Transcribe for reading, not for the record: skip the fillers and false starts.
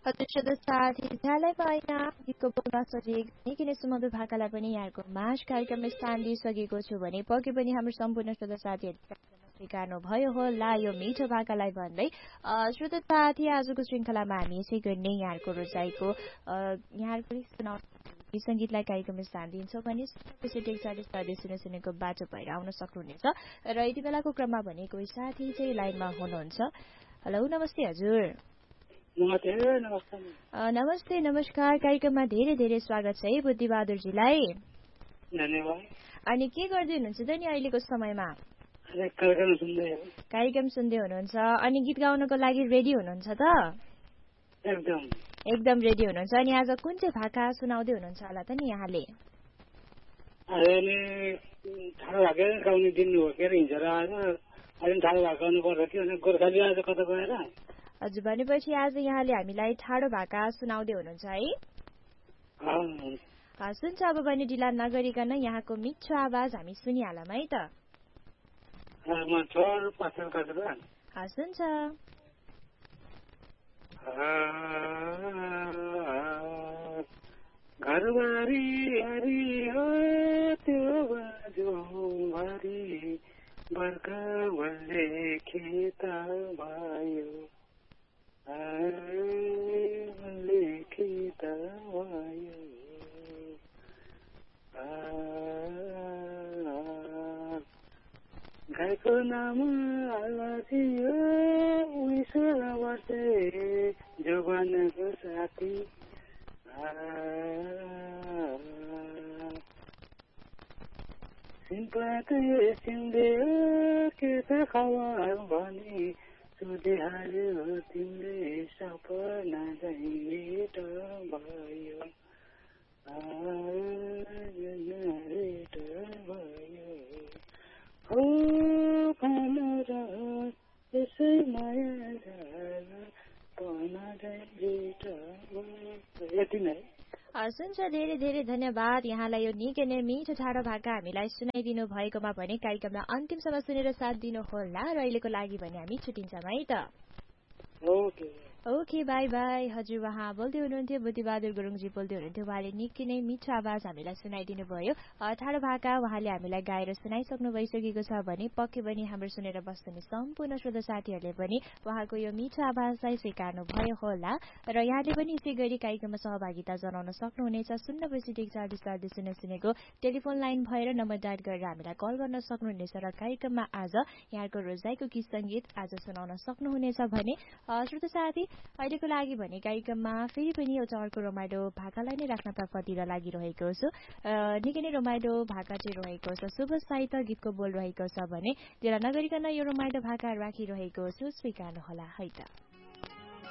हजुर साथी यहाँलाई पाइना गीतको बोल्न सजिएको निकै नै सुमधुर भाकालाई पनि यहाँको माझ कार्यक्रममा स्थान दिइसकेको छु भने पक्कै पनि हाम्रो सम्पूर्ण श्रोता साथीहरूले स्वीकार्नु भयो होला यो मिठो भाकालाई भन्दै श्रोता साथी आजको श्रृङ्खलामा हामी यसै गरी नै यहाँको रोजाइको यहाँको सङ्गीतलाई कार्यक्रममा स्थान दिन्छौँ भने सुनेको बाटो भएर आउन सक्नुहुनेछ र यति बेलाको क्रममा भने कोही साथी चाहिँ लाइनमा हुनुहुन्छ। हेलो नमस्ते हजुर। नमस्ते नमस्कार कार्यक्रममा धेरै धेरै स्वागत छ है बुद्धिबहादुरजीलाई। धन्यवाद। अनि के गर्दै हुनुहुन्छ त नि अहिलेको समयमा? कार्यक्रम सुन्दै हुनुहुन्छ। अनि गीत गाउनको लागि रेडी हुनुहुन्छ त? एकदम रेडी हुनुहुन्छ। अनि आज कुन चाहिँ भाका सुनाउँदै हुनुहुन्छ होला त नि यहाँले? गाउने दिन हो के हिँड्छ र आज ठाडो भाका गाउनु पर्छ कि गोर्खाली आज कता गएर? हजुर भनेपछि आज यहाँले हामीलाई ठाडो भाका सुनाउँदै हुनुहुन्छ है? सुन्छ अब भने ढिला नगरिकन यहाँको मिठो आवाज हामी सुनिहालौँ है त। सुन्छ। घरबारी हरि हो त्यो बाजोबारी बर्खा बल्ले खेता भयो खेता भयो गाईको नाम आलासियो उइसोला बर्से जोबानको साथी सिम्पाते सिम्दे के छ खबर भनी सोधिहाल्यो तिमीले सपना चाहिँ मिठो भयो हो खाना र यसै माया यति नै। सुन्छ। धेरै धेरै धन्यवाद यहाँलाई यो निकै नै मिठो ठाडो भाका हामीलाई सुनाइदिनु भएकोमा भने कार्यक्रमलाई अन्तिमसम्म सुनेर साथ दिनु होला र अहिलेको लागि भने हामी छुट्टिन्छौँ है त। Okay by by. हजुर उहाँ बोल्दै हुनुहुन्थ्यो बुद्धिबहादुर गुरुङजी बोल्दै हुनुहुन्थ्यो। उहाँले निकै नै मिठो आवाज हामीलाई सुनाइदिनु भयो। ठाडो भाका उहाँले हामीलाई गाएर सुनाइसक्नु भइसकेको छ भने पक्कै पनि हाम्रो सुनेर बस्ने सम्पूर्ण श्रोता साथीहरूले पनि उहाँको यो मिठो आवाजलाई स्वीकार्नु भयो होला र यहाँले पनि यसै गरी कार्यक्रममा सहभागिता जनाउन सक्नुहुनेछ। 0 सुनेको टेलिफोन लाइन भएर नम्बर डायल गरेर हामीलाई कल गर्न सक्नुहुनेछ र कार्यक्रममा आज यहाँको रोजाइको गीत सङ्गीत आज सुनाउन सक्नुहुनेछ भने श्रोता साथी अहिलेको लागि भने कार्यक्रममा फेरि पनि एउटा अर्को रमाइलो भाकालाई नै राख्न तर्फतिर लागिरहेको छु। निकै नै रमाइलो भाका चाहिँ रहेको छ। शुभ साहित्य गीतको बोल रहेको छ भने त्यसलाई नगरिकन यो रमाइलो भाका राखिरहेको छु। स्वीकार्नु होला है त।